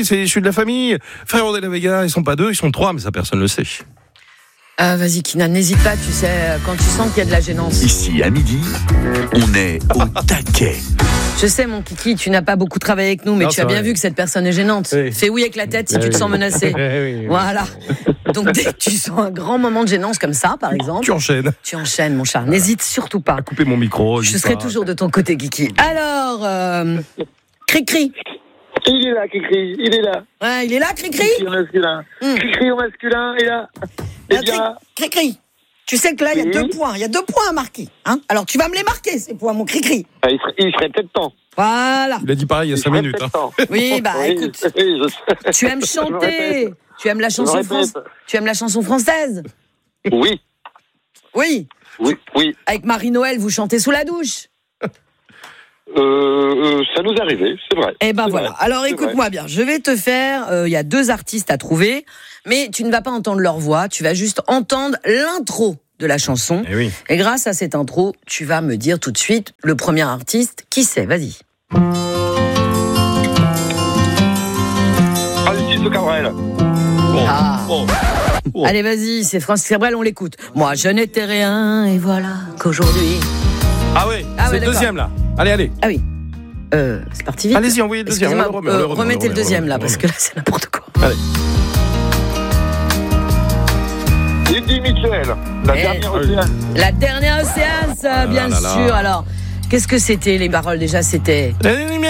oui, je suis de la famille. Frérot de la Vega, ils sont pas 2, ils sont 3, mais ça personne le sait. Vas-y Kinan, n'hésite pas, tu sais, quand tu sens qu'il y a de la gênance. Ici, à midi, on est au taquet. Je sais mon kiki, tu n'as pas beaucoup travaillé avec nous, mais Non, tu as bien vrai. vu que cette personne est gênante. Oui. Fais oui avec la tête si tu te sens menacé. Oui. Voilà. Donc dès que tu sens un grand moment de gênance comme ça, par exemple, Tu enchaînes. tu enchaînes mon chat. N'hésite surtout pas. Couper mon micro. Je serai toujours de ton côté, Kiki. Alors, Cri-Cri. Il est là, Cricri, il est là. Ouais, il est là, Cri-Cri. Cricri au masculin. Cricri au masculin, il est là. Eh bien, Cri-Cri. Tu sais que là, il y a Oui. 2 points. Il y a 2 points à marquer. Hein, alors, tu vas me les marquer, ces points, mon Cri-Cri. il serait peut-être temps. Voilà. Il a dit pareil il y a 5 minutes. Peut-être temps. Oui, bah Oui, écoute. oui, je sais. Tu aimes chanter. Tu aimes la chanson répète. française. Tu aimes la chanson française. Oui, Oui. oui. Avec Marie-Noël, vous chantez sous la douche. Ça nous arrivait, c'est vrai. Eh ben C'est voilà. vrai. Alors C'est écoute-moi bien. Je vais te faire. Il y a 2 artistes à trouver, mais tu ne vas pas entendre leur voix. Tu vas juste entendre l'intro de la chanson. Eh oui. Et grâce à cette intro, tu vas me dire tout de suite le premier artiste. Qui c'est ? Vas-y. Francis Cabrel. Bon. Ah. Bon. Oh. Allez, vas-y. C'est Francis Cabrel. On l'écoute. Moi, je n'étais rien et voilà qu'aujourd'hui. Ah ouais, Ah c'est ouais, le deuxième là. Allez. Ah oui. C'est parti vite. Allez-y, envoyez le deuxième. Excusez-moi, On le remet, remettez le deuxième là, on le parce que là, c'est n'importe quoi. Allez. Eddie Mitchell. La Eh, dernière océane. La dernière séance, bien là là. sûr. Alors, qu'est-ce que c'était les paroles déjà ? C'était. La lumière